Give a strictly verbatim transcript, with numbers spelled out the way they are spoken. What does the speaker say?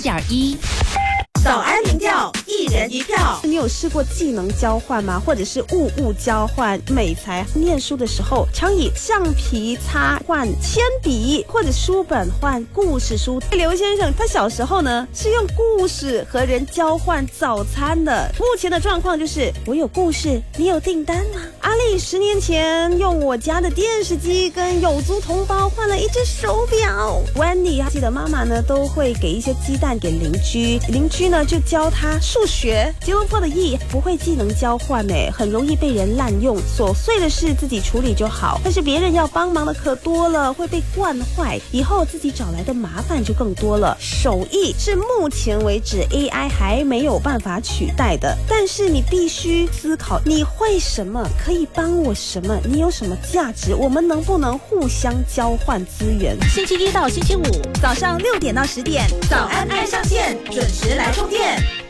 点一。 早安民调，一人一票。 你有试过技能交换吗？或者是物物交换？美才念书的时候，常以橡皮擦换铅笔，或者书本换故事书。刘先生他小时候呢是用故事和人交换早餐的。目前的状况就是，我有故事，你有订单吗？阿丽十年前用我家的电视机跟有族同胞换了一只手表。Wendy 记得妈妈呢都会给一些鸡蛋给邻居，邻居呢就教他数学。结婚后的意不会技能交换诶，很容易被人滥用，琐碎的事自己处理就好，但是别人要帮忙的可多了，会被惯坏，以后自己找来的麻烦就更多了。手艺是目前为止 A I 还没有办法取代的，但是你必须思考你会什么，可以帮我什么，你有什么价值，我们能不能互相交换资源。 星期一到星期五早上六点到十点，早安爱上线，准时来充电。